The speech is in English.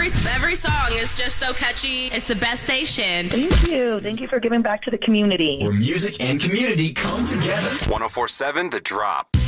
Every song is just so catchy. It's the best station. Thank you. Thank you for giving back to the community. Where music and community come together. 104.7 The Drop.